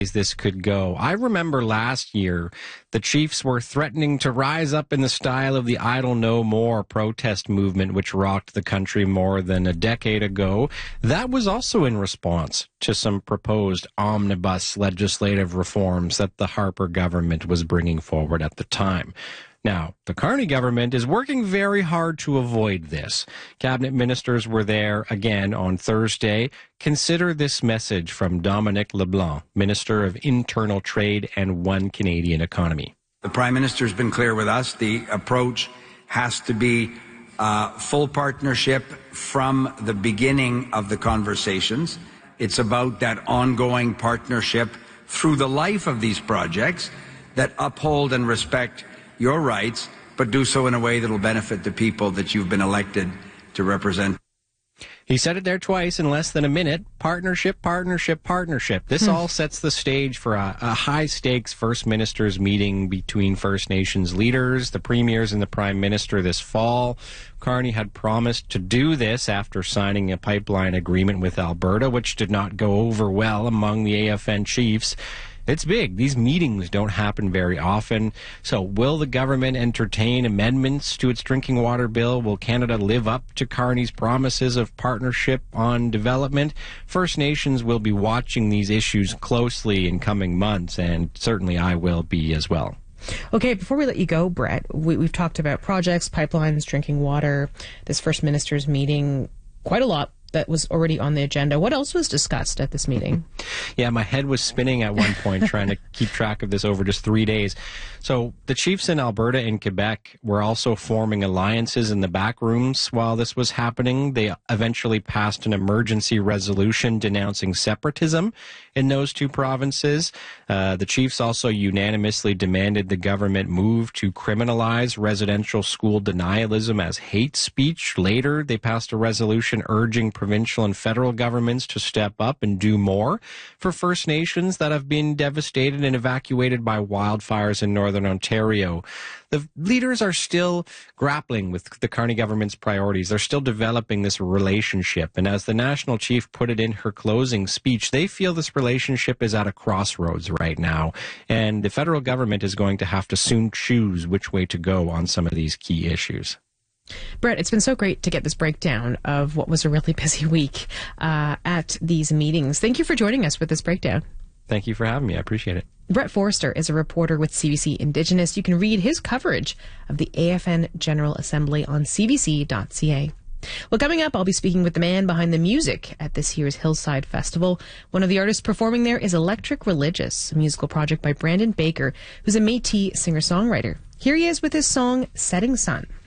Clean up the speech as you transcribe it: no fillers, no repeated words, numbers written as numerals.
this could go. I remember last year the Chiefs were threatening to rise up in the style of the Idle No More protest movement, which rocked the country more than a decade ago. That was also in response to some proposed omnibus legislative reforms that the Harper government was bringing forward at the time. Now, the Carney government is working very hard to avoid this. Cabinet ministers were there again on Thursday. Consider this message from Dominic LeBlanc, Minister of Internal Trade and One Canadian Economy. The Prime Minister has been clear with us. The approach has to be full partnership from the beginning of the conversations. It's about that ongoing partnership through the life of these projects that uphold and respect your rights, but do so in a way that will benefit the people that you've been elected to represent. He said it there twice in less than a minute. Partnership, partnership, partnership. This all sets the stage for a high-stakes First Ministers meeting between First Nations leaders, the premiers and the Prime Minister this fall. Carney had promised to do this after signing a pipeline agreement with Alberta, which did not go over well among the AFN chiefs. It's big. These meetings don't happen very often. So will the government entertain amendments to its drinking water bill? Will Canada live up to Carney's promises of partnership on development? First Nations will be watching these issues closely in coming months, and certainly I will be as well. Okay, before we let you go, Brett, we've talked about projects, pipelines, drinking water, this First Ministers meeting, quite a lot that was already on the agenda. What else was discussed at this meeting? Yeah, my head was spinning at one point trying to keep track of this over just 3 days. So the chiefs in Alberta and Quebec were also forming alliances in the back rooms while this was happening. They eventually passed an emergency resolution denouncing separatism in those two provinces. The chiefs also unanimously demanded the government move to criminalize residential school denialism as hate speech. Later, they passed a resolution urging provincial and federal governments to step up and do more for First Nations that have been devastated and evacuated by wildfires in Northern Ontario. The leaders are still grappling with the Carney government's priorities. They're still developing this relationship. And as the national chief put it in her closing speech, they feel this relationship is at a crossroads right now. And the federal government is going to have to soon choose which way to go on some of these key issues. Brett, it's been so great to get this breakdown of what was a really busy week at these meetings. Thank you for joining us with this breakdown. Thank you for having me. I appreciate it. Brett Forster is a reporter with CBC Indigenous. You can read his coverage of the AFN General Assembly on cbc.ca. Well, coming up, I'll be speaking with the man behind the music at this year's Hillside Festival. One of the artists performing there is Electric Religious, a musical project by Brandon Baker, who's a Métis singer-songwriter. Here he is with his song, Setting Sun.